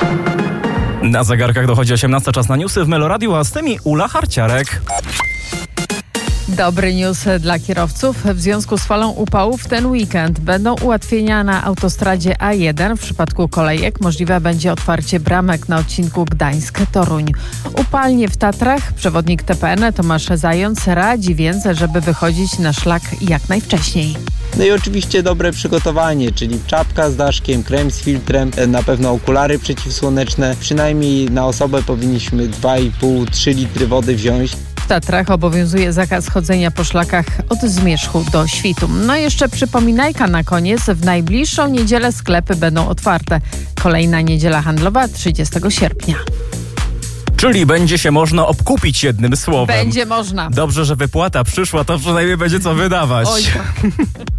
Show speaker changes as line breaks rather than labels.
Na zegarkach dochodzi 18, czas na newsy w Meloradiu, a z tymi Ula Harciarek.
Dobry news dla kierowców. W związku z falą upałów ten weekend będą ułatwienia na autostradzie A1. W przypadku kolejek możliwe będzie otwarcie bramek na odcinku Gdańsk-Toruń. Upalnie w Tatrach. Przewodnik TPN Tomasz Zając radzi więc, żeby wychodzić na szlak jak najwcześniej.
No i oczywiście dobre przygotowanie, czyli czapka z daszkiem, krem z filtrem, na pewno okulary przeciwsłoneczne. Przynajmniej na osobę powinniśmy 2,5-3 litry wody wziąć.
W Tatrach obowiązuje zakaz chodzenia po szlakach od Zmierzchu do Świtu. No i jeszcze przypominajka na koniec. W najbliższą niedzielę sklepy będą otwarte. Kolejna niedziela handlowa 30 sierpnia.
Czyli będzie się można obkupić, jednym słowem.
Będzie można.
Dobrze, że wypłata przyszła, to przynajmniej będzie co wydawać.
Oj.